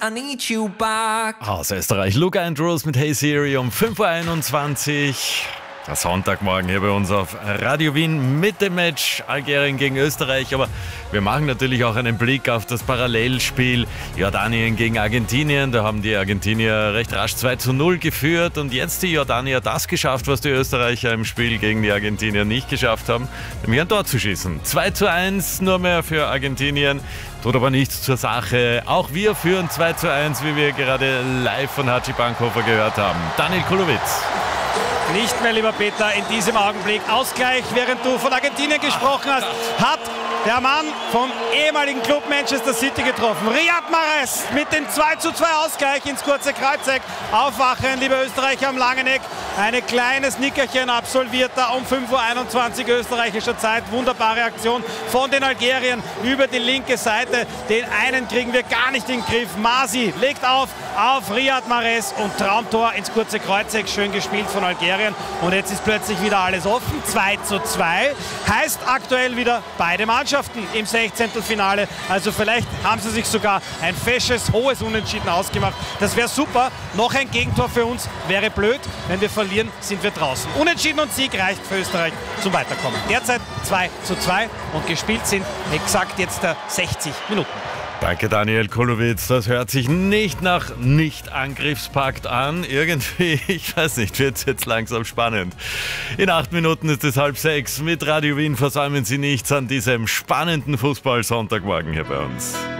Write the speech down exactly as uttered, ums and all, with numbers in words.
I need you back. Aus Österreich, Luke Andrews mit Hey Siri um fünf Uhr einundzwanzig. Der Sonntagmorgen hier bei uns auf Radio Wien mit dem Match Algerien gegen Österreich. Aber wir machen natürlich auch einen Blick auf das Parallelspiel Jordanien gegen Argentinien. Da haben die Argentinier recht rasch zwei zu null geführt und jetzt die Jordanier das geschafft, was die Österreicher im Spiel gegen die Argentinier nicht geschafft haben, nämlich ein Tor zu schießen. zwei zu eins nur mehr für Argentinien. Tut aber nichts zur Sache. Auch wir führen zwei zu eins, wie wir gerade live von Haji Bankhofer gehört haben. Daniel Kulowitz. Nicht mehr, lieber Peter, in diesem Augenblick. Ausgleich, während du von Argentinien gesprochen hast, hat der Mann vom ehemaligen Club Manchester City getroffen. Riyad Mahrez mit dem zwei zu zwei Ausgleich ins kurze Kreuzeck. Aufwachen, liebe Österreicher am Langeneck. Ein kleines Nickerchen absolviert da um fünf Uhr einundzwanzig österreichischer Zeit. Wunderbare Aktion von den Algeriern über die linke Seite. Den einen kriegen wir gar nicht in den Griff. Masi legt auf auf Riyad Mahrez und Traumtor ins kurze Kreuzeck. Schön gespielt von Algerien. Und jetzt ist plötzlich wieder alles offen. zwei zu zwei heißt aktuell wieder beide Mannschaften im Sechzehntelfinale. Also vielleicht haben sie sich sogar ein fesches, hohes Unentschieden ausgemacht. Das wäre super. Noch ein Gegentor für uns wäre blöd. Wenn wir verlieren, sind wir draußen. Unentschieden und Sieg reicht für Österreich zum Weiterkommen. Derzeit zwei zu zwei und gespielt sind exakt jetzt sechzig Minuten. Danke, Daniel Kulowitz. Das hört sich nicht nach Nicht-Angriffspakt an. Irgendwie, ich weiß nicht, wird es jetzt langsam spannend. In acht Minuten ist es halb sechs. Mit Radio Wien versäumen Sie nichts an diesem spannenden Fußball-Sonntagmorgen hier bei uns.